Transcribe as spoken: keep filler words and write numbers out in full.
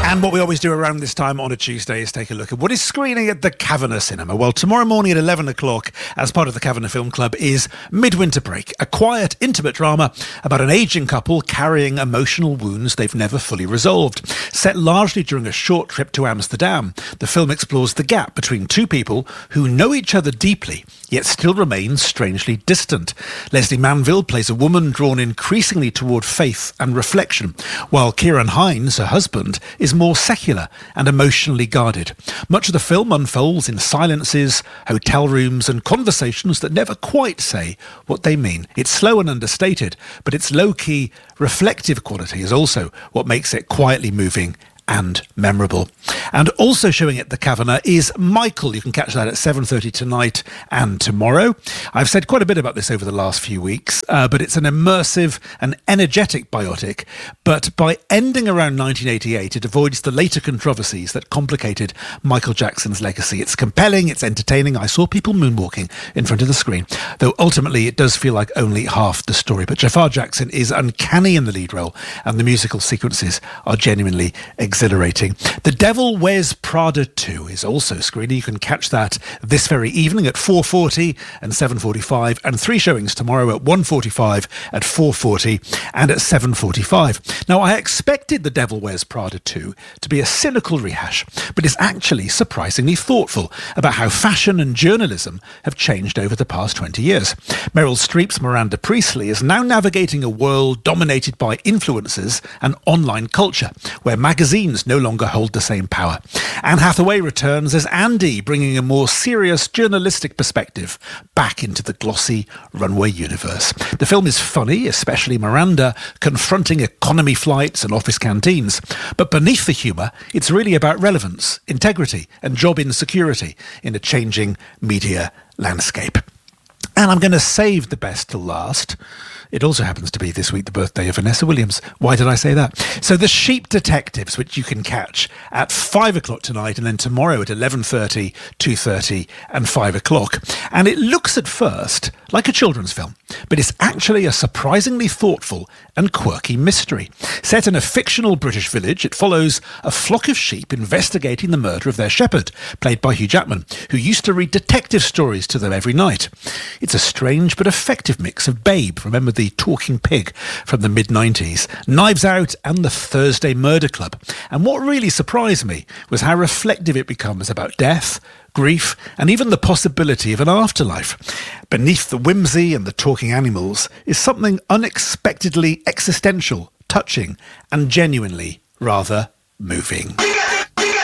And what we always do around this time on a Tuesday is take a look at what is screening at the Kavanagh Cinema. Well, tomorrow morning at eleven o'clock, as part of the Kavanagh Film Club, is Midwinter Break, a quiet, intimate drama about an ageing couple carrying emotional wounds they've never fully resolved. Set largely during a short trip to Amsterdam, the film explores the gap between two people who know each other deeply, yet still remain strangely distant. Leslie Manville plays a woman drawn increasingly toward faith and reflection, while Kieran Hines, her husband, is more secular and emotionally guarded. Much of the film unfolds in silences, hotel rooms and conversations that never quite say what they mean. It's slow and understated, but its low-key, reflective quality is also what makes it quietly moving and memorable. And also showing at the Kavanagh is Michael. You can catch that at seven thirty tonight and tomorrow. I've said quite a bit about this over the last few weeks, uh, but it's an immersive and energetic biopic. But by ending around nineteen eighty-eight, it avoids the later controversies that complicated Michael Jackson's legacy. It's compelling, it's entertaining. I saw people moonwalking in front of the screen, though ultimately it does feel like only half the story. But Jafar Jackson is uncanny in the lead role, and the musical sequences are genuinely exhilarating. Exhilarating. The Devil Wears Prada two is also screening. You can catch that this very evening at four forty and seven forty-five, and three showings tomorrow at one forty-five, at four forty and at seven forty-five. Now, I expected The Devil Wears Prada two to be a cynical rehash, but it's actually surprisingly thoughtful about how fashion and journalism have changed over the past twenty years. Meryl Streep's Miranda Priestley is now navigating a world dominated by influencers and online culture, where magazines no longer hold the same power. Anne Hathaway returns as Andy, bringing a more serious journalistic perspective back into the glossy runway universe. The film is funny, especially Miranda confronting economy flights and office canteens. But beneath the humour, it's really about relevance, integrity and job insecurity in a changing media landscape. And I'm going to save the best till last. It also happens to be this week the birthday of Vanessa Williams. Why did I say that? So The Sheep Detectives, which you can catch at five o'clock tonight and then tomorrow at eleven thirty, two thirty and five o'clock. And it looks at first like a children's film, but it's actually a surprisingly thoughtful and quirky mystery. Set in a fictional British village, it follows a flock of sheep investigating the murder of their shepherd, played by Hugh Jackman, who used to read detective stories to them every night. It's a strange but effective mix of Babe, remember the talking pig from the mid nineties, Knives Out and the Thursday Murder Club. And what really surprised me was how reflective it becomes about death, grief, and even the possibility of an afterlife. Beneath the whimsy and the talking animals is something unexpectedly existential, touching, and genuinely rather moving.